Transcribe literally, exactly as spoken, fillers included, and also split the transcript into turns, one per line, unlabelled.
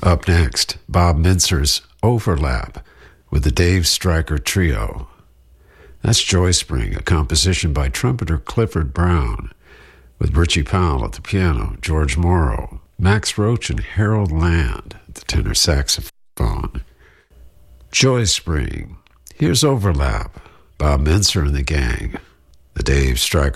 Up next, Bob Mintzer's Overlap with the Dave Stryker Trio. That's Joy Spring, a composition by trumpeter Clifford Brown, with Richie Powell at the piano, George Morrow, Max Roach, and Harold Land at the tenor saxophone. Joy Spring. Here's Overlap, Bob Mintzer and the Gang, the Dave Stryker